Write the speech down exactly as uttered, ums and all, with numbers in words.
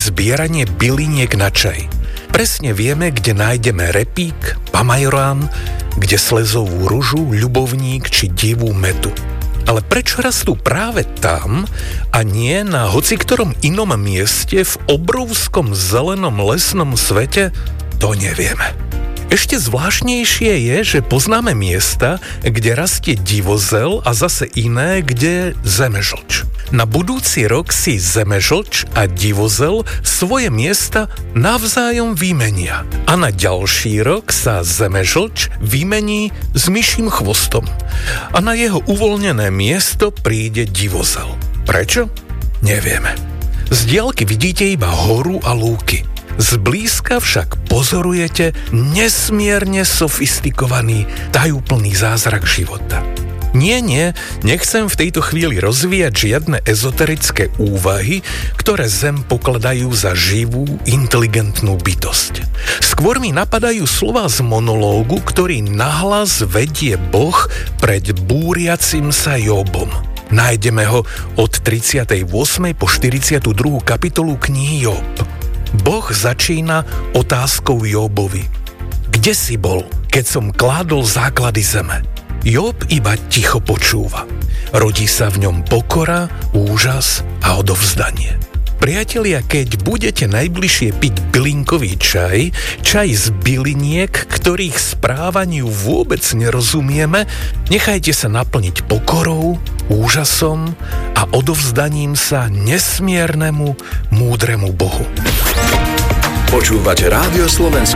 zbieranie byliniek na čaj. Presne vieme, kde nájdeme repík, pamajorán, kde slezovú ružu, ľubovník či divú metu. Ale prečo rastú práve tam a nie na hociktorom inom mieste v obrovskom zelenom lesnom svete, to nevieme. Ešte zvláštnejšie je, že poznáme miesta, kde rastie divozel a zase iné, kde zemežlč. Na budúci rok si zemežlč a divozel svoje miesta navzájom vymenia. A na ďalší rok sa zemežlč vymení s myším chvostom. A na jeho uvoľnené miesto príde divozel. Prečo? Nevieme. Z diaľky vidíte iba horu a lúky. Zblízka však pozorujete nesmierne sofistikovaný, tajúplný zázrak života. Nie, nie, nechcem v tejto chvíli rozvíjať žiadne ezoterické úvahy, ktoré Zem pokladajú za živú, inteligentnú bytosť. Skôr mi napadajú slová z monológu, ktorý nahlas vedie Boh pred búriacim sa Jobom. Nájdeme ho od tridsiatej ôsmej po štyridsiatu druhú kapitolu knihy Job. Boh začína otázkou Jobovi. Kde si bol, keď som kládol základy zeme? Job iba ticho počúva. Rodí sa v ňom pokora, úžas a odovzdanie. Priatelia, keď budete najbližšie piť bylinkový čaj, čaj z byliniek, ktorých správaniu vôbec nerozumieme, nechajte sa naplniť pokorou, úžasom a odovzdaním sa nesmiernemu, múdremu Bohu. Počúvate Rádio Slovensko.